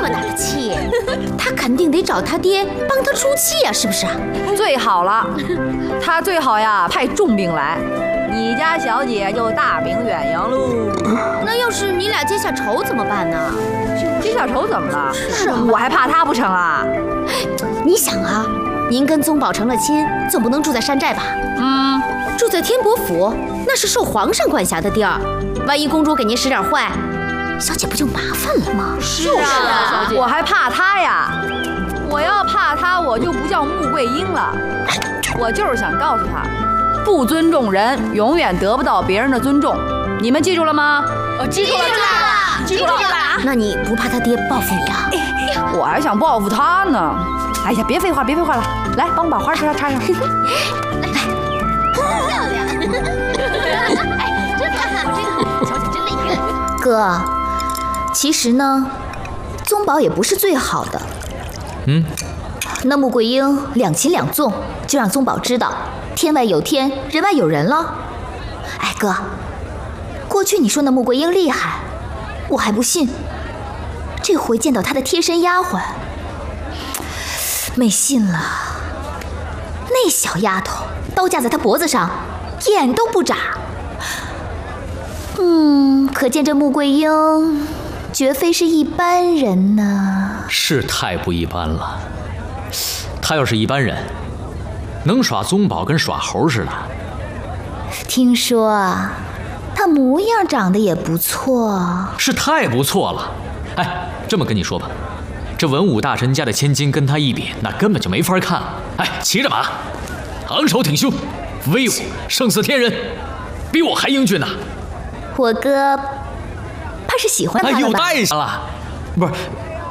么大的气，他肯定得找他爹帮他出气呀，是不是？ 最好了，他最好呀派重兵来，你家小姐就大兵远洋喽。 那要是你俩结下仇怎么办呢？ 结下仇怎么了？ 是啊， 我还怕他不成啊？ 你想啊，您跟宗保成了亲，总不能住在山寨吧？住在天伯府，那是受皇上管辖的地儿。万一公主给您使点坏，小姐不就麻烦了吗？ 是啊，我还怕他呀。我要怕他，我就不叫穆桂英了。我就是想告诉他，不尊重人，永远得不到别人的尊重。你们记住了吗？ 记住了，记住了。那你不怕他爹报复你啊？ 我还想报复他呢。哎呀，别废话了，来，帮我把花插上。 漂亮！哎，真好，这个小姐真厉害。哥，其实呢，宗保也不是最好的。那穆桂英2擒2纵，就让宗保知道天外有天，人外有人了。哎，哥，过去你说那穆桂英厉害，我还不信。这回见到她的贴身丫鬟，没信了。那小丫头刀架在她脖子上，眼都不眨。可见这穆桂英绝非是一般人呢。 是太不一般了。他要是一般人，能耍宗保跟耍猴似的。 听说啊，他模样长得也不错。 是太不错了。哎，这么跟你说吧，这文武大臣家的千金跟他一比，那根本就没法看。哎，骑着马，昂首挺胸，威武胜似天人，比我还英俊呢。 我哥怕是喜欢他了吧？ 有太像了，不是，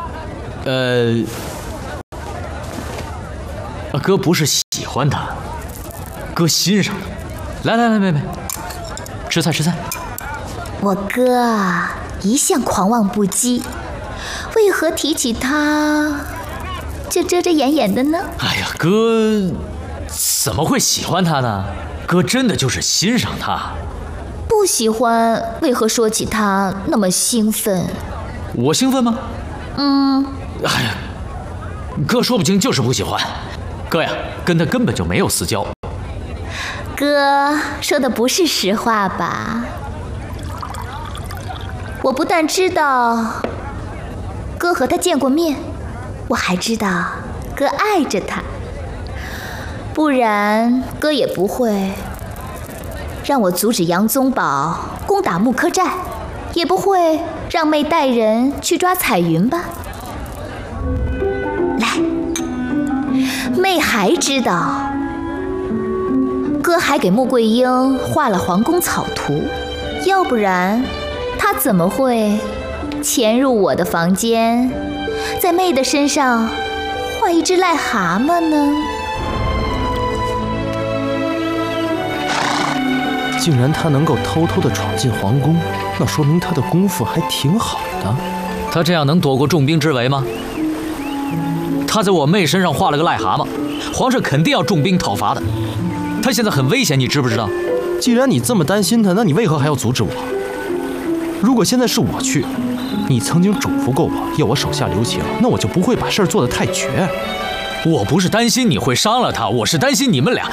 哥不是喜欢他，哥欣赏他。来，妹妹，吃菜。 我哥啊，一向狂妄不羁，为何提起他就遮遮掩掩的呢？ 哎呀，哥怎么会喜欢他呢？哥真的就是欣赏他。 不喜欢，为何说起他那么兴奋？ 我兴奋吗？哎呀，哥说不清就是不喜欢。哥呀，跟他根本就没有私交。 哥说的不是实话吧？我不但知道哥和他见过面，我还知道哥爱着他，不然哥也不会让我阻止杨宗保攻打木柯寨，也不会让妹带人去抓彩云吧。来，妹还知道哥还给穆桂英画了皇宫草图，要不然他怎么会潜入我的房间，在妹的身上画一只癞蛤蟆呢？ 竟然他能够偷偷地闯进皇宫，那说明他的功夫还挺好的。 他这样能躲过重兵之围吗？他在我妹身上画了个癞蛤蟆，皇上肯定要重兵讨伐的。他现在很危险，你知不知道？ 既然你这么担心他，那你为何还要阻止我？如果现在是我去，你曾经嘱咐过我要我手下留情，那我就不会把事儿做得太绝。 我不是担心你会伤了他，我是担心你们俩，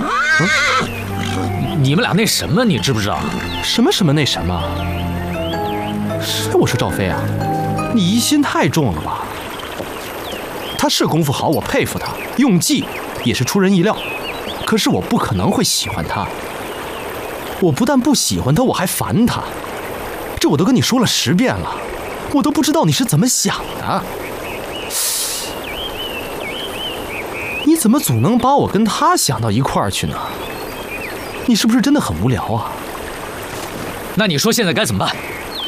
你们俩那什么，你知不知道？ 什么那什么？是我说赵飞啊，你疑心太重了吧？他是功夫好，我佩服他，用计也是出人意料。可是我不可能会喜欢他，我不但不喜欢他，我还烦他。这我都跟你说了10遍了，我都不知道你是怎么想的。你怎么总能把我跟他想到一块儿去呢？你是不是真的很无聊啊？ 那你说现在该怎么办？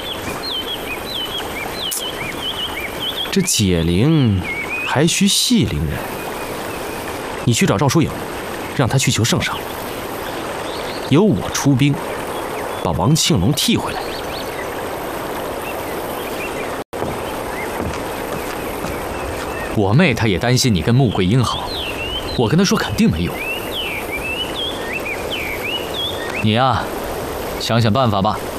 这解铃还需系铃人。你去找赵疏影，让他去求圣上，由我出兵把王庆龙替回来。 我妹她也担心你跟穆桂英好，我跟她说肯定没用。你呀，想想办法吧。